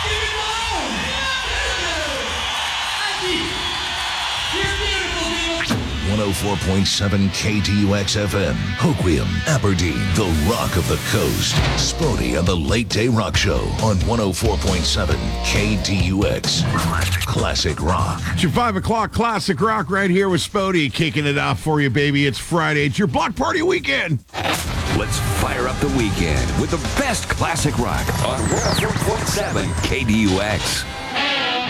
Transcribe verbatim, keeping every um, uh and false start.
one oh four point seven K D U X F M, Hoquiam, Aberdeen, the rock of the coast. Spodee and the Late Day Rock Show on one oh four point seven K D U X. Classic, classic rock. It's your five o'clock classic rock right here with Spodee kicking it off for you, baby. It's Friday. It's your block party weekend. Let's fire up the weekend with the best classic rock on one oh four point seven K D U X.